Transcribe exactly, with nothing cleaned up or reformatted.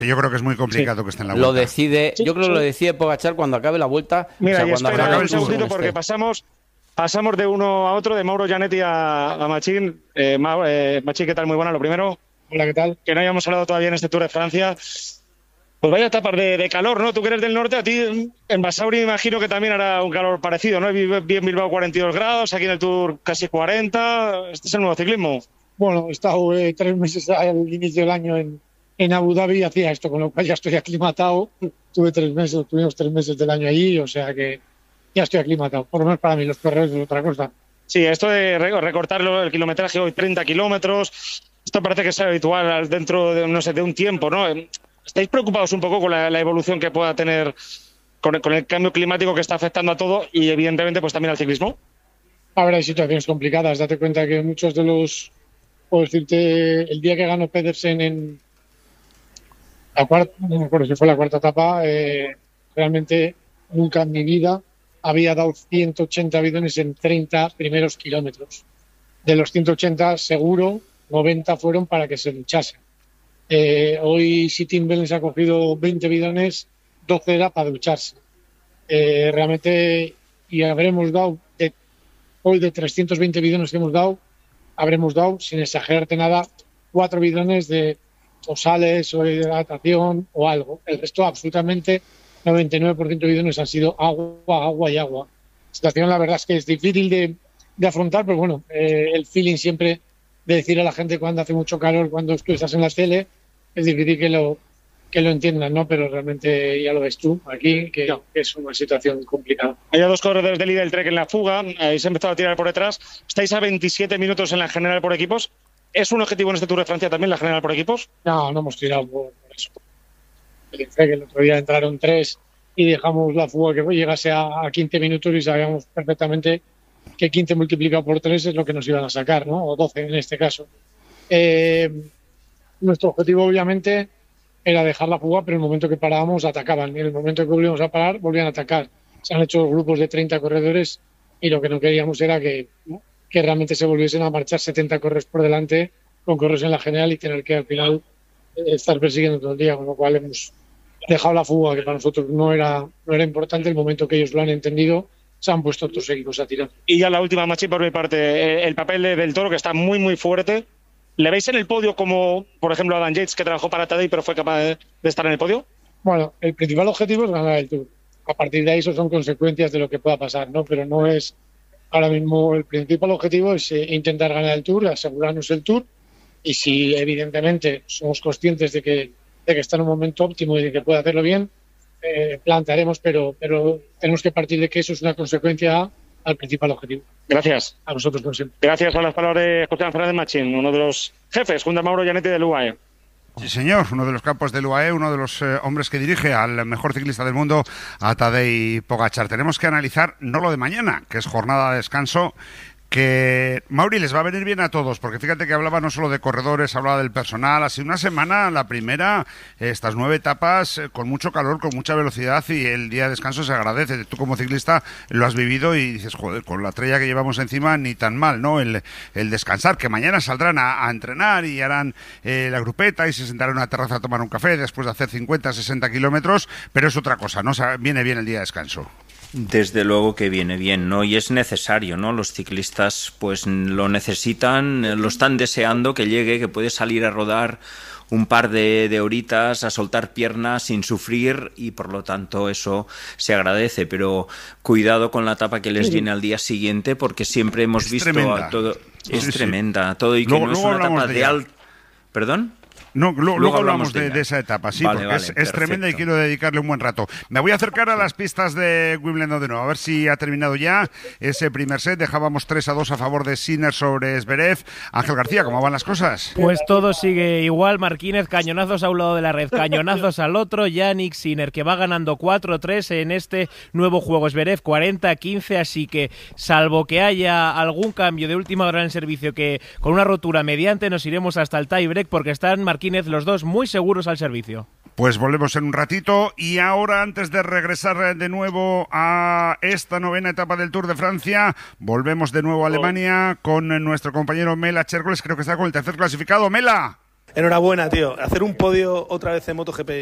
Yo creo que es muy complicado sí. que esté en la vuelta. Lo decide, sí, yo creo que sí. lo decide Pogačar cuando acabe la vuelta. Mira, o sea, y cuando espera acabe un segundito este. porque pasamos, pasamos de uno a otro, de Mauro Gianetti a, a Machín. Eh, Ma, eh, Machín, ¿qué tal? Muy buena. Lo primero, hola, ¿qué tal? Que no hayamos hablado todavía en este Tour de Francia. Pues vaya etapas de, de calor, ¿no? Tú que eres del norte, a ti en Basauri me imagino que también hará un calor parecido, ¿no? Vi en Bilbao cuarenta y dos grados, aquí en el Tour casi cuarenta. Este es el nuevo ciclismo. Bueno, he estado eh, tres meses al inicio del año en, en Abu Dhabi y hacía esto, con lo cual ya estoy aclimatado. Tuve tres meses, tuvimos tres meses del año allí, o sea que ya estoy aclimatado. Por lo menos para mí, los corredores es otra cosa. Sí, esto de recortar el kilometraje hoy, treinta kilómetros, esto parece que es habitual dentro de, no sé, de un tiempo, ¿no? ¿Estáis preocupados un poco con la, la evolución que pueda tener con el, con el cambio climático que está afectando a todo y evidentemente pues también al ciclismo? Ahora hay situaciones complicadas. Date cuenta que muchos de los, puedo decirte, el día que ganó Pedersen en la cuarta, no me acuerdo si fue la cuarta etapa, eh, realmente nunca en mi vida había dado ciento ochenta bidones en treinta primeros kilómetros. De los ciento ochenta, seguro, noventa fueron para que se duchasen. Eh, hoy, si Tim Wellens ha cogido veinte bidones, doce era para ducharse. Eh, realmente, y habremos dado, de, hoy de trescientos veinte bidones que hemos dado, habremos dado, sin exagerarte nada, cuatro bidones de o sales o de hidratación o algo. El resto, absolutamente, noventa y nueve por ciento de bidones han sido agua, agua y agua. La situación, la verdad es que es difícil de, de afrontar, pero bueno, eh, el feeling siempre de decir a la gente cuando hace mucho calor, cuando tú estás en la tele, es difícil que lo que lo entiendan, ¿no? Pero realmente ya lo ves tú aquí, que, no, que es una situación complicada. Hay dos corredores del líder del Trek en la fuga, habéis empezado a tirar por detrás, estáis a veintisiete minutos en la general por equipos. ¿Es un objetivo en este Tour de Francia también la general por equipos? No, no hemos tirado por, por eso. El Trek, el otro día entraron tres y dejamos la fuga que llegase a, a quince minutos y sabíamos perfectamente que quince multiplicado por tres es lo que nos iban a sacar, ¿no? O doce en este caso. Eh, nuestro objetivo, obviamente, era dejar la fuga, pero en el momento que parábamos atacaban. Y en el momento que volvíamos a parar, volvían a atacar. Se han hecho grupos de treinta corredores y lo que no queríamos era que, ¿no? que realmente se volviesen a marchar setenta corredores por delante con corredores en la general y tener que al final eh, estar persiguiendo todo el día, con lo cual hemos dejado la fuga, que para nosotros no era, no era importante. El momento que ellos lo han entendido, se han puesto otros equipos a tirar. Y ya la última, Machi, por mi parte, el papel de, del Toro, que está muy, muy fuerte. ¿Le veis en el podio como, por ejemplo, Adam Yates, que trabajó para Tadej pero fue capaz de, de estar en el podio? Bueno, el principal objetivo es ganar el Tour. A partir de ahí, eso son consecuencias de lo que pueda pasar, ¿no? Pero no es, ahora mismo, el principal objetivo es eh, intentar ganar el Tour, asegurarnos el Tour, y si evidentemente somos conscientes de que, de que está en un momento óptimo y de que puede hacerlo bien, eh, plantearemos, pero, pero tenemos que partir de que eso es una consecuencia al principal objetivo. Gracias. A nosotros, como siempre. Gracias a las palabras de José Fernández Machín, uno de los jefes, junto a Mauro Gianetti del U A E. Sí, señor, uno de los campos del U A E, uno de los eh, hombres que dirige al mejor ciclista del mundo, a Tadej Pogačar. Tenemos que analizar no lo de mañana, que es jornada de descanso, que Mauri les va a venir bien a todos, porque fíjate que hablaba no solo de corredores, hablaba del personal. Ha sido una semana, la primera, estas nueve etapas eh, con mucho calor, con mucha velocidad, y el día de descanso se agradece. Tú como ciclista lo has vivido y dices, joder, con la tralla que llevamos encima ni tan mal, ¿no? El, el descansar, que mañana saldrán a, a entrenar y harán eh, la grupeta y se sentarán en una terraza a tomar un café después de hacer cincuenta, sesenta kilómetros, pero es otra cosa, ¿no? O sea, viene bien el día de descanso. Desde luego que viene bien, ¿no? Y es necesario, ¿no? Los ciclistas pues lo necesitan, lo están deseando que llegue, que puede salir a rodar un par de, de horitas, a soltar piernas sin sufrir, y por lo tanto eso se agradece, pero cuidado con la etapa que les sí. viene al día siguiente, porque siempre hemos es visto tremenda. a todo... Es sí, tremenda, sí. todo, y que luego, no es una etapa de, de alto... ¿Perdón? No, lo, luego, luego hablamos de, de esa etapa, sí, vale, porque vale, es, es tremenda y quiero dedicarle un buen rato. Me voy a acercar a las pistas de Wimbledon de nuevo, a ver si ha terminado ya ese primer set. Dejábamos tres a dos a favor de Sinner sobre Zverev. Ángel García, ¿cómo van las cosas? Pues todo sigue igual. Marquínez, cañonazos a un lado de la red, cañonazos al otro. Yannick Sinner, que va ganando cuatro tres en este nuevo juego. Zverev cuarenta quince, así que salvo que haya algún cambio de última hora en el servicio, que con una rotura mediante nos iremos hasta el tie-break, porque están Marquínez los dos muy seguros al servicio. Pues volvemos en un ratito, y ahora, antes de regresar de nuevo a esta novena etapa del Tour de Francia, volvemos de nuevo a Alemania con nuestro compañero Mela Chercoles, creo que está con el tercer clasificado. Mela. Enhorabuena, tío. Hacer un podio otra vez en MotoGP